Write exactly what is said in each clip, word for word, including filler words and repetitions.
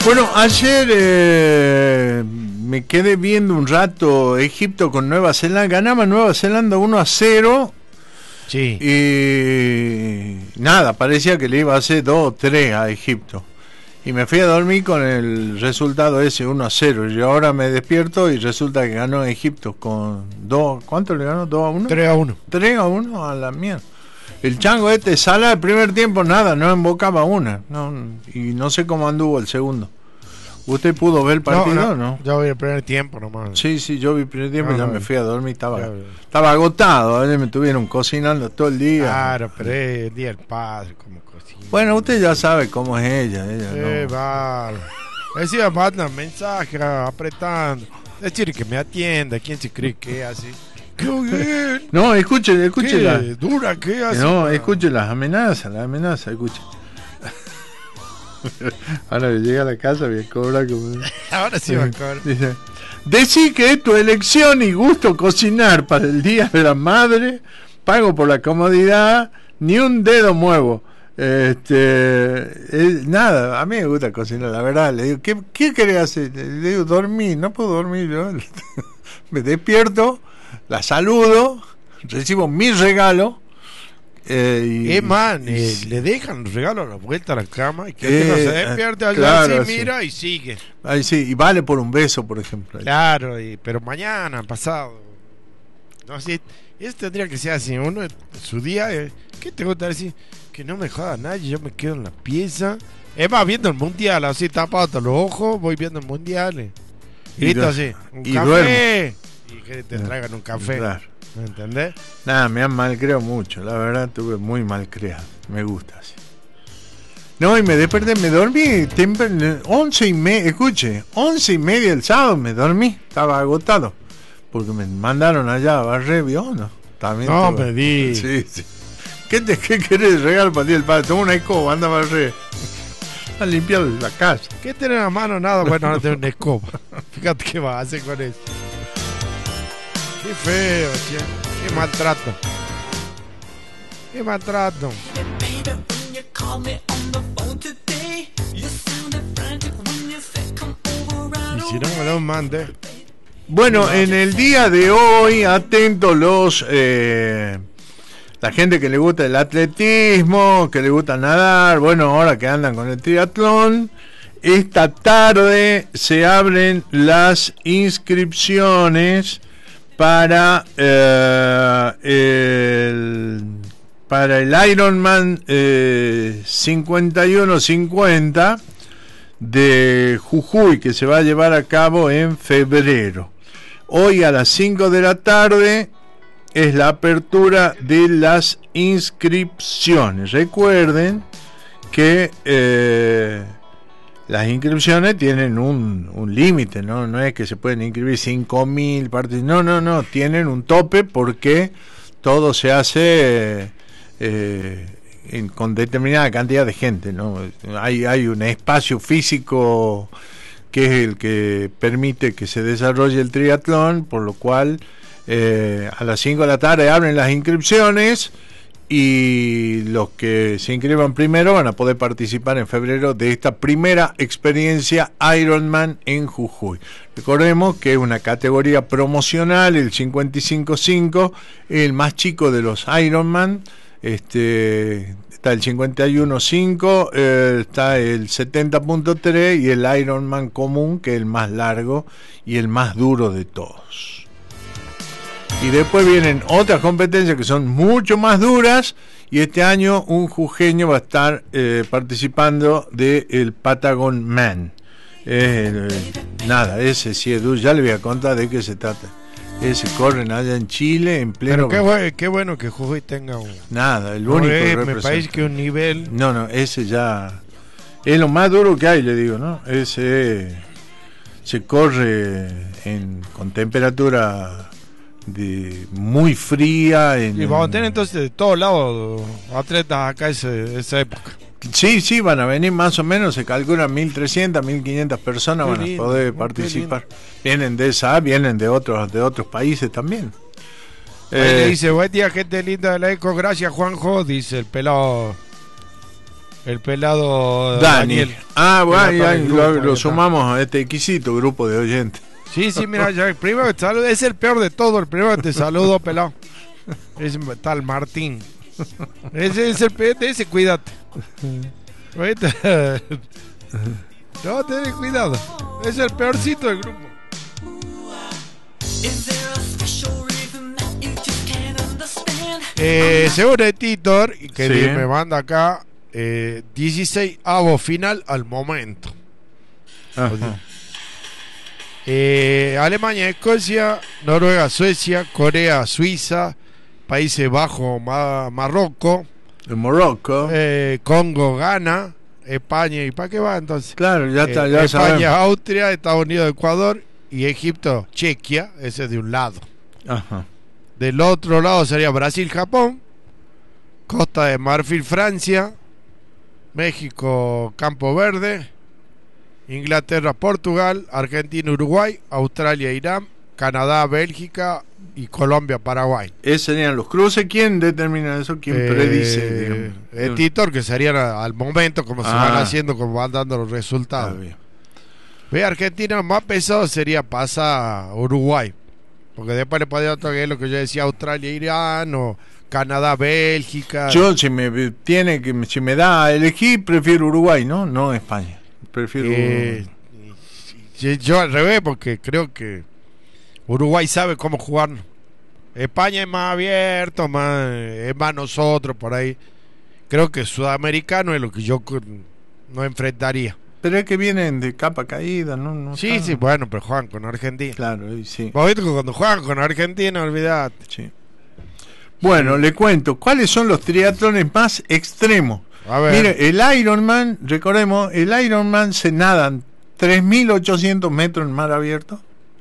Bueno, ayer eh, me quedé viendo un rato Egipto con Nueva Zelanda. Ganaba Nueva Zelanda uno a cero. Sí. Y nada, parecía que le iba a hacer dos o tres a Egipto. Y me fui a dormir con el resultado ese uno a cero. Y ahora me despierto y resulta que ganó Egipto con dos. ¿Cuánto le ganó? ¿dos a uno? tres a uno. tres a uno a la mierda. El chango este Sala el primer tiempo nada, no embocaba una. No, y no sé cómo anduvo el segundo. ¿Usted pudo ver el partido o no, no? Yo vi el primer tiempo nomás. Sí, sí, yo vi el primer tiempo y ya no, me fui a dormir. Estaba, ya, estaba agotado. A veces me estuvieron cocinando todo el día. Claro, pero es el día del padre, como cocina. Bueno, usted ya sabe cómo es ella. ella Eh, no. vale. Decía, manda mensaje apretando. Decir que me atienda. ¿Quién se cree que es así? ¡Qué bien! No, escuche, escuche ¿Qué la, dura que hace? no, escuche las amenazas, las amenazas, escuche. Ahora que llega a la casa voy a cobrar como... Ahora sí va a cobrar. Dice, decí que es tu elección y gusto cocinar para el Día de la Madre, pago por la comodidad, ni un dedo muevo. Este, eh, nada, a mí me gusta cocinar, la verdad. Le digo, ¿qué, qué querés hacer? Le digo, dormir, no puedo dormir yo. Me despierto, la saludo, recibo mi regalo. Eh, y, Es más, eh, y, le dejan los regalos a la vuelta a la cama y que eh, no se despierte allá, claro, sí, sí. mira y sigue. Ay, sí, y vale por un beso, por ejemplo. Claro, y, pero mañana, pasado. No sé, eso tendría que ser así. Uno, su día, eh, ¿qué te gusta decir? Que no me joda nadie, yo me quedo en la pieza. Es más, viendo el mundial, así tapado hasta los ojos, voy viendo el mundial. Eh. Y grito así, un y café. duermo. Y que te traigan un café. Claro. ¿Me entendés? Nada, me han malcriado mucho, la verdad tuve muy mal criado, me gusta así. No, y me desperté, me dormí temprano, once y media, escuche, once y media el sábado me dormí, estaba agotado, porque me mandaron allá a barrer, ¿vio? No, también No, tuve- me di. Sí, sí. ¿Qué, te, ¿Qué querés regalar para ti el padre? Toma una escoba, anda a barrer, a limpiar la casa. ¿Qué tiene en la mano? Nada, bueno, ahora tengo una escoba. Fíjate qué va a hacer con eso. Qué feo, che. Qué maltrato. Qué maltrato. Y si no me lo mande. Bueno, en el día de hoy, atentos los... Eh, la gente que le gusta el atletismo, que le gusta nadar, bueno, ahora que andan con el triatlón, esta tarde se abren las inscripciones para eh, el para el Ironman eh, cincuenta y uno cincuenta de Jujuy, que se va a llevar a cabo en febrero. Hoy a las cinco de la tarde es la apertura de las inscripciones. Recuerden que eh, las inscripciones tienen un, un límite, ¿no? No es que se pueden inscribir cinco mil partes, no, no, no, tienen un tope porque todo se hace eh, en, con determinada cantidad de gente, ¿no? Hay, hay un espacio físico que es el que permite que se desarrolle el triatlón, por lo cual eh, a las cinco de la tarde abren las inscripciones y los que se inscriban primero van a poder participar en febrero de esta primera experiencia Ironman en Jujuy. Recordemos que es una categoría promocional, el cincuenta y cinco cinco, el más chico de los Ironman. Este, está el cincuenta y uno cinco, eh, está el setenta punto tres y el Ironman común, que es el más largo y el más duro de todos. Y después vienen otras competencias que son mucho más duras, y este año un jujeño va a estar eh, participando del Patagon Man. Eh, nada, ese sí es duro, ya le voy a contar de qué se trata. Ese corren allá en Chile, en pleno... Pero qué, bueno, qué bueno que Jujuy tenga un... Nada, el No, único eh, que me representa. parece que un nivel... No, no, ese ya es lo más duro que hay, le digo, ¿no? Ese se corre en, con temperatura de muy fría. En, Y vamos a tener entonces de todos lados atletas acá ese, esa época. Sí, sí, van a venir más o menos, se calcula mil trescientas, mil quinientas personas Qué van lindo, a poder qué participar. Vienen de esa, vienen de otros de otros países también. Ahí Eh, le dice, buen día, gente linda de la Eco, gracias Juanjo, dice el pelado el pelado Dani. Daniel. Ah, bueno, Mira, ya todo el lo, grupo, lo ahí está. sumamos a este exquisito grupo de oyentes. Sí, sí, mira, ya el primero que te saludo, es el peor de todo, el primero que te saludo, pelado. Es tal Martín. Ese es el peor, de ese cuídate. Ahorita- No, ten cuidado. Es el peorcito del grupo. Eh, según el Titor, que Sí. me manda acá, eh, dieciséis avos final al momento. Ajá. Eh, Alemania, Escocia, Noruega, Suecia, Corea, Suiza, Países Bajos, Ma- Marruecos, El Morocco. eh, Congo, Ghana, España. ¿Y para qué va entonces? Claro, ya está, Eh, ya España, sabemos. Austria, Estados Unidos, Ecuador y Egipto, Chequia, ese de un lado. Ajá. Del otro lado sería Brasil, Japón, Costa de Marfil, Francia, México, Campo Verde, Inglaterra, Portugal, Argentina, Uruguay, Australia, Irán, Canadá, Bélgica y Colombia, Paraguay. Esos serían los cruces. ¿Quién determina eso? ¿Quién Eh, predice? Digamos? el Titor, que serían a- al momento, como se Ah. van haciendo, como van dando los Ah, resultados. bien. Ve, Argentina más pesado sería pasar a Uruguay, porque después le podría tocar lo que yo decía, Australia, Irán, o Canadá, Bélgica. Yo, si me tiene que si me da a elegir, prefiero Uruguay, ¿no? No España. Prefiero Eh, yo, yo al revés, porque creo que Uruguay sabe cómo jugar. España es más abierto, más, es más nosotros por ahí. Creo que sudamericano es lo que yo con- no enfrentaría. Pero es que vienen de capa caída, ¿no? no Sí, está- sí, bueno, pero juegan con Argentina. Claro, y sí, Vos viste que cuando juegan con Argentina, olvidate. sí. Bueno, le cuento, ¿cuáles son los triatlones más extremos? A ver, Mire, el Ironman, recordemos, el Ironman se nadan tres mil ochocientos metros en mar abierto,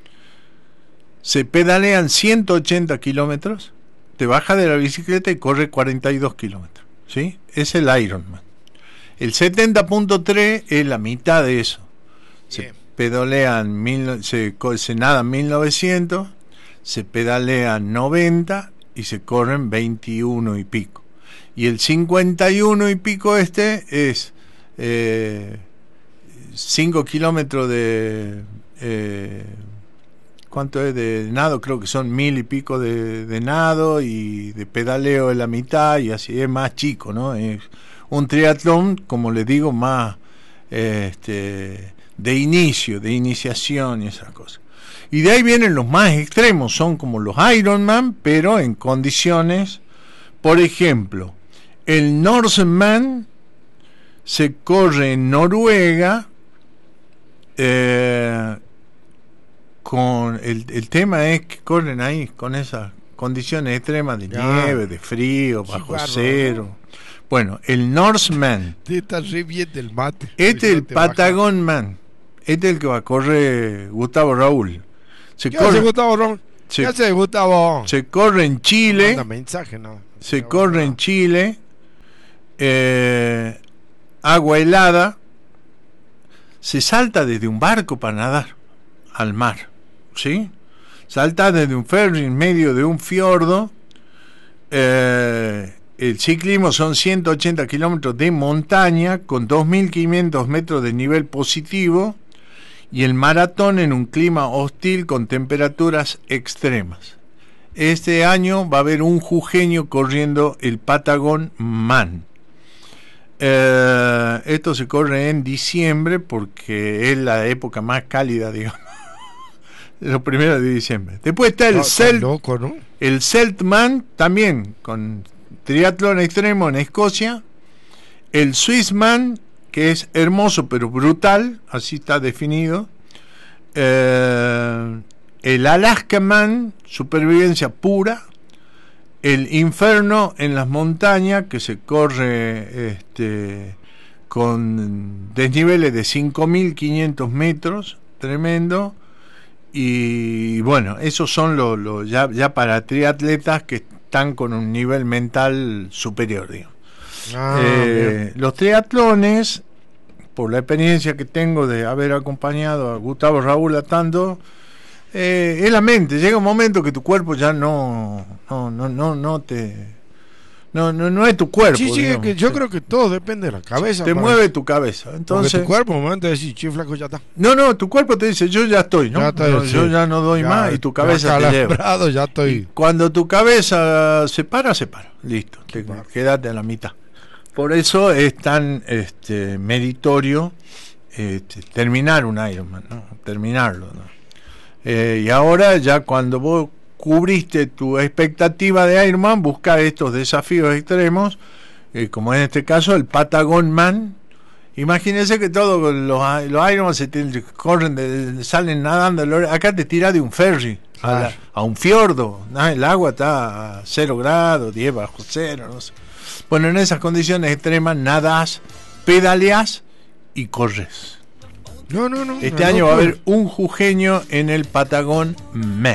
se pedalean ciento ochenta kilómetros, te baja de la bicicleta y corre cuarenta y dos kilómetros, ¿sí? Es el Ironman. El setenta punto tres es la mitad de eso. Se Bien. pedalean, mil, se, co- se nadan mil novecientos, se pedalean noventa y se corren veintiuno y pico. Y el cincuenta y uno y pico este es eh, cinco kilómetros de... Eh, ¿Cuánto es de nado? Creo que son mil y pico de, de nado, y de pedaleo de la mitad, y así es más chico, ¿no? Es un triatlón, como les digo, más eh, este, de inicio, de iniciación y esas cosas. Y de ahí vienen los más extremos, son como los Ironman, pero en condiciones, por ejemplo, el Norseman se corre en Noruega, eh, con el, el tema es que corren ahí con esas condiciones extremas de Ya. nieve, de frío, Sí, bajo bárbaro, cero. Bueno, el Norseman, te estás re bien del mate. este es No el te baja. Patagon Man, este es el que va a correr Gustavo Raúl. Se ¿Qué hace corre, Gustavo, Ron? se- ¿Qué hace Gustavo? se corre en Chile, Manda mensaje, no. se corre en Chile, eh, agua helada, se salta desde un barco para nadar al mar, ¿sí? Salta desde un ferry en medio de un fiordo. eh, el ciclismo son ciento ochenta kilómetros de montaña con dos mil quinientos metros de nivel positivo, y el maratón en un clima hostil con temperaturas extremas. Este año va a haber un jujeño corriendo el Patagon Man. Eh, esto se corre en diciembre porque es la época más cálida, digamos. Los primeros de diciembre. Después está el No, está Celt, loco, ¿no? el Celtman, también con triatlón extremo en Escocia. El Swissman, que es hermoso pero brutal, así está definido. Eh, el Alaskaman, supervivencia pura. El Inferno en las montañas, que se corre este, con desniveles de cinco mil quinientos metros, tremendo. Y bueno, esos son los lo, ya, ya para triatletas que están con un nivel mental superior, digamos. Ah, Eh, los triatlones, por la experiencia que tengo de haber acompañado a Gustavo Raúl a tanto, eh, es la mente. Llega un momento que tu cuerpo ya no no no no, no te No, no, no es tu cuerpo. Sí, sí, es digamos. que yo creo que todo depende de la cabeza. Te para- mueve tu cabeza. Porque Entonces, tu cuerpo, un momento de decir, che, flaco, ya está. no, no, tu cuerpo te dice, yo ya estoy, ¿no? Ya estoy, No, sí. yo ya no doy Ya, más y tu me cabeza te lleva. acalambrado, ya estoy. Cuando tu cabeza se para, se para. Listo, te, quédate a la mitad. Por eso es tan este, meritorio este, terminar un Ironman, ¿no? Terminarlo, ¿no? Eh, y ahora ya cuando vos cubriste tu expectativa de Ironman, busca estos desafíos extremos, eh, como en este caso el Patagon Man. Imagínense que todos los, los Ironman se te, corren, de, salen nadando, acá te tira de un ferry a, la, a un fiordo, ¿no? El agua está a cero grados, diez bajo cero, no sé. Bueno, en esas condiciones extremas nadas, pedaleas y corres. No, no, no. Este no, año no, va a no. haber un jujeño en el Patagon Man.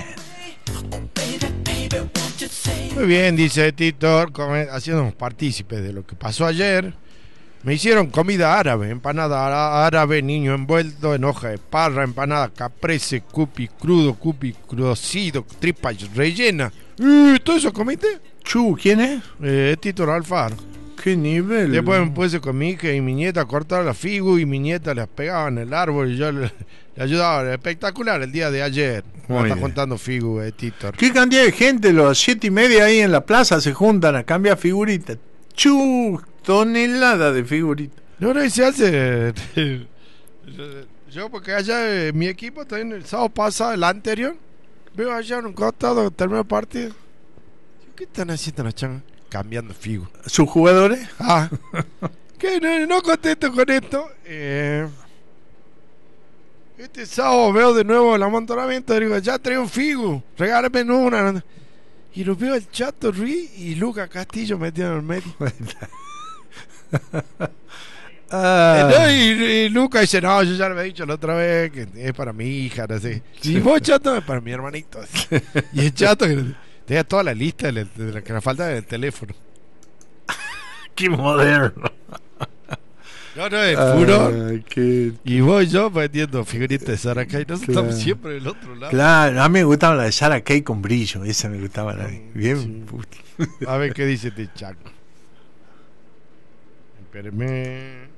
Muy bien, dice Tito, come- haciéndonos partícipes de lo que pasó ayer. Me hicieron comida árabe, empanada ara- árabe, niño envuelto en hoja de parra, empanada caprese, cupi crudo, cupi crucido, tripas rellenas. ¿Y todo eso comiste? Chu, ¿quién es? Eh, Tito Alfaro. ¿Qué nivel? Después me puse con mi hija y mi nieta a cortar la figu y mi nieta las pegaba en el árbol y yo le, le ayudaba. Espectacular el día de ayer. Me Muy está bien. contando figu, eh, Tito. ¿Qué cantidad de gente? Los siete y media ahí en la plaza se juntan a cambiar figuritas. Chu, tonelada de figuritas. No, no, y se hace. Yo, porque allá eh, mi equipo también el sábado pasado, el anterior, veo allá en un costado, terminó el partido. ¿Qué están haciendo los changos? Cambiando figu. ¿Sus jugadores? Ah, que no, no contento con esto. Eh, este sábado veo de nuevo el amontonamiento. Digo, ya traigo un figu, regálame una. Y lo veo el Chato Ruiz y Lucas Castillo metido en el medio. Ah, No, y, y Lucas dice, no, yo ya lo había dicho la otra vez que es para mi hija, no sé. Y vos, Chato, es para mi hermanito. Y el Chato que tenía toda la lista de, de la que le falta del teléfono. qué moderno. No, no, es puro. Ay, qué- Y vos y yo metiendo figuritas de Saracay. Nosotros Claro. estamos siempre del otro lado. Claro, a mí me gustaba la de Sarah Kay con brillo. Esa me gustaba la de- bien. Sí. puta. A ver qué dice este Chaco. Espérame.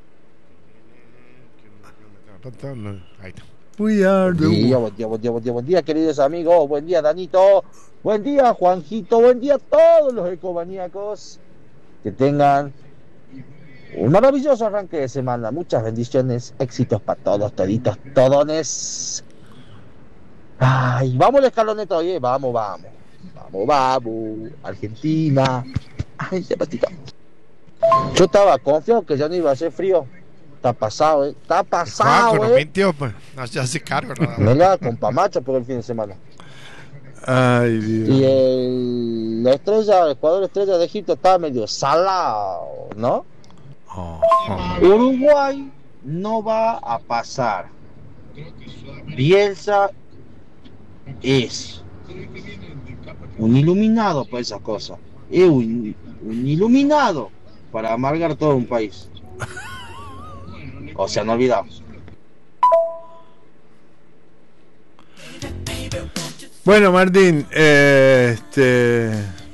Ahí está. We are the Buen día, world. buen día, buen día, buen día, buen día, queridos amigos. Buen día, Danito. Buen día, Juanjito. Buen día a todos los ecomaníacos. Que tengan un maravilloso arranque de semana. Muchas bendiciones, éxitos para todos, toditos, todones. Ay, vamos al escaloneta, oye. Vamos, vamos. Vamos, vamos. Argentina. Ay, ya patita. Yo estaba confiado que ya no iba a hacer frío. Está pasado, eh. Está pasado, Juanjo nos eh. mintió, pues. No se hace cargo, nada. Me la con Pamacho por el fin de semana. Ay, Dios. Y el, la estrella, el jugador estrella de Egipto estaba medio salado, ¿no? Oh, oh. Uruguay no va a pasar. Bielsa es un iluminado para esas cosas. Es un, un iluminado para amargar todo un país. O sea, no olvidamos. Bueno, Martín, eh, este.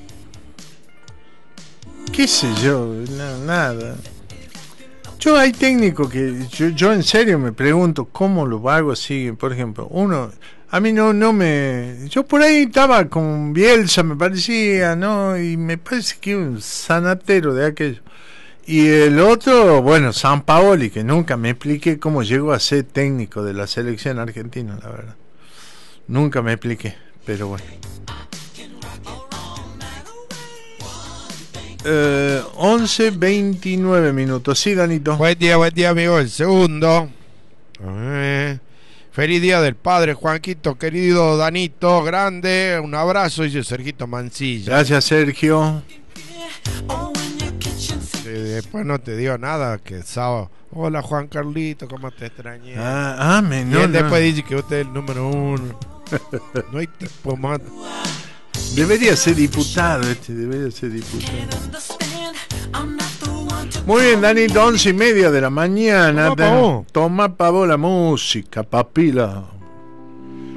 ¿Qué sé yo? No, nada. Yo hay técnicos que. Yo, yo en serio me pregunto cómo los vagos siguen. Por ejemplo, uno. A mí no, no me. Yo por ahí estaba con Bielsa, me parecía, ¿no? Y me parece que un sanatero de aquello. Y el otro, bueno, Sampaoli, que nunca me expliqué cómo llegó a ser técnico de la selección argentina, la verdad. Nunca me expliqué, pero bueno. Eh, once veintinueve minutos. Sí, Danito. Buen día, buen día, amigo. El segundo. Eh, feliz día del padre, Juanquito, querido Danito, grande. Un abrazo, dice Sergito Mancilla. Gracias, Sergio. Eh, después no te digo nada, que el sábado. Hola, Juan Carlito, ¿cómo te extrañé? Ah, ah me, y no, él no. después dice que usted es el número uno. No hay tipo más. Debería ser diputado este, debería ser diputado. Muy bien, Danito, once y media de la mañana. Toma, pavo. Toma, pavo, la música, papila.